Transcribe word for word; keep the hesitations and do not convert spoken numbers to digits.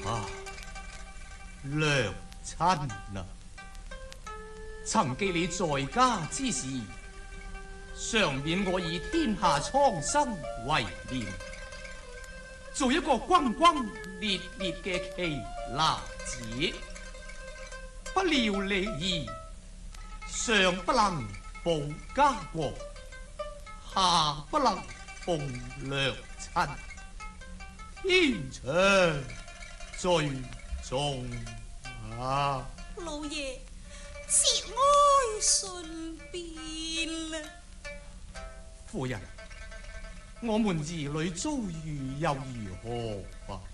啊，娘親啊！曾記你在家之時，常勉我以天下蒼生為念，做一個轟轟烈烈嘅奇男子。不料你兒上不能保家國，下不能奉娘親，天長罪重啊！ 老爺，節哀順變啦。 夫人，我們兒女遭遇又如何啊？